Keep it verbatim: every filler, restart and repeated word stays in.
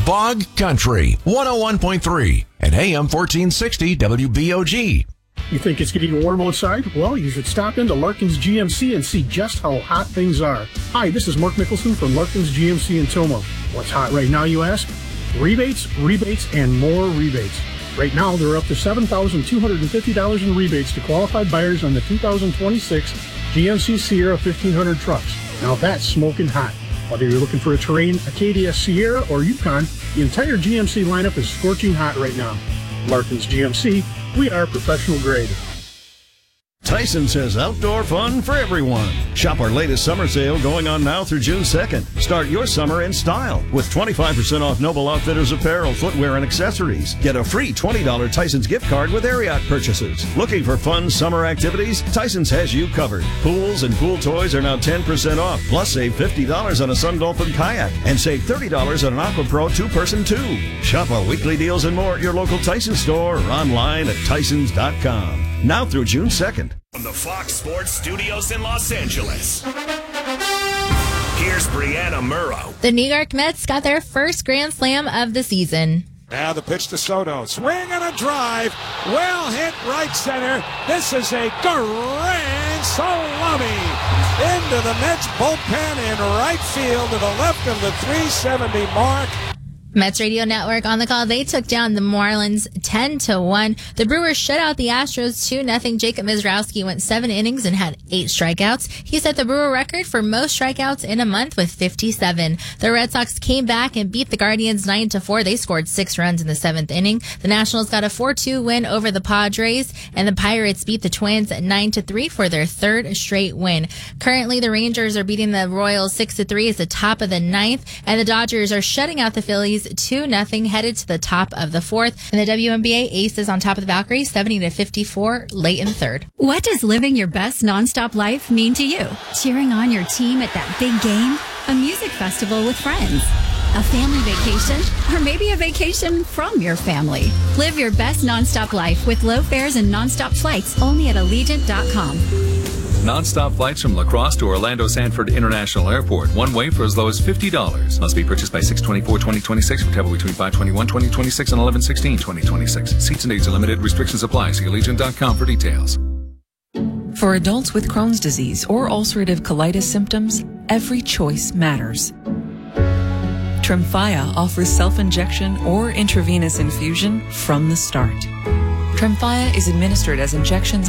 Bog Country, one oh one point three and A M fourteen sixty W B O G. You think it's getting warm outside? Well, you should stop into Larkin's G M C and see just how hot things are. Hi, this is Mark Mickelson from Larkin's G M C in Tomah. What's hot right now, you ask? Rebates, rebates, and more rebates. Right now, they're up to seven thousand two hundred fifty dollars in rebates to qualified buyers on the two thousand twenty-six G M C Sierra fifteen hundred trucks. Now that's smoking hot. Whether you're looking for a Terrain, Acadia, Sierra, or Yukon, the entire G M C lineup is scorching hot right now. Larkin's G M C, we are professional grade. Tyson's has outdoor fun for everyone. Shop our latest summer sale going on now through June second. Start your summer in style with twenty-five percent off Noble Outfitters apparel, footwear, and accessories. Get a free twenty dollars Tyson's gift card with Ariat purchases. Looking for fun summer activities? Tyson's has you covered. Pools and pool toys are now ten percent off. Plus, save fifty dollars on a Sun Dolphin kayak and save thirty dollars on an Aqua Pro two-person tube. Shop our weekly deals and more at your local Tyson store or online at tysons dot com. Now through June second. From the Fox Sports Studios in Los Angeles, here's Brianna Murrow. The New York Mets got their first Grand Slam of the season. Now the pitch to Soto. Swing and a drive. Well hit right center. This is a grand salami into the Mets bullpen in right field to the left of the three seventy mark. Mets Radio Network on the call. They took down the Marlins ten to one. The Brewers shut out the Astros two nothing. Jacob Mizrowski went seven innings and had eight strikeouts. He set the Brewer record for most strikeouts in a month with fifty-seven. The Red Sox came back and beat the Guardians nine to four. They scored six runs in the seventh inning. The Nationals got a four two win over the Padres, and the Pirates beat the Twins nine to three for their third straight win. Currently, the Rangers are beating the Royals six to three at the top of the ninth, and the Dodgers are shutting out the Phillies two nothing, headed to the top of the fourth. And the W N B A Aces on top of the Valkyries, seventy to fifty-four, late in the third. What does living your best nonstop life mean to you? Cheering on your team at that big game? A music festival with friends? A family vacation? Or maybe a vacation from your family? Live your best nonstop life with low fares and nonstop flights only at Allegiant dot com. Non-stop flights from La Crosse to Orlando Sanford International Airport. One way for as low as fifty dollars. Must be purchased by six twenty-four twenty twenty-six for travel between five twenty-one twenty twenty-six and eleven sixteen twenty twenty-six. Seats and dates are limited. Restrictions apply. See Allegiant dot com for details. For adults with Crohn's disease or ulcerative colitis symptoms, every choice matters. Tremfya offers self-injection or intravenous infusion from the start. Tremfya is administered as injections